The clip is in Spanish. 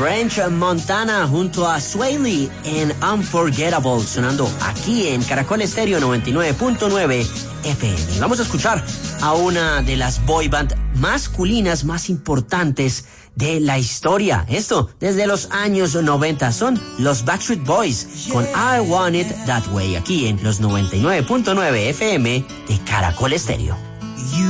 French Montana junto a Sway Lee en Unforgettable, sonando aquí en Caracol Estéreo 99.9 FM. Vamos a escuchar a una de las boy band masculinas más importantes de la historia. Esto desde los años 90. Son los Backstreet Boys con I Want It That Way, aquí en los 99.9 FM de Caracol Estéreo.